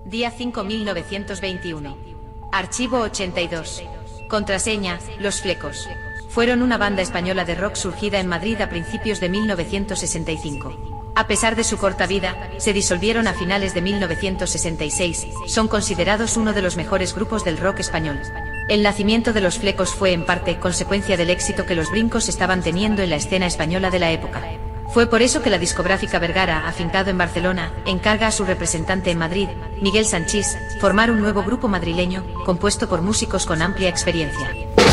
Día 5 1921. Archivo 82. Contraseña, Los Flecos. Fueron una banda española de rock surgida en Madrid a principios de 1965. A pesar de su corta vida, se disolvieron a finales de 1966, son considerados uno de los mejores grupos del rock español. El nacimiento de Los Flecos fue en parte consecuencia del éxito que los Brincos estaban teniendo en la escena española de la época. Fue por eso que la discográfica Vergara, afincado en Barcelona, encarga a su representante en Madrid, Miguel Sanchís, formar un nuevo grupo madrileño, compuesto por músicos con amplia experiencia.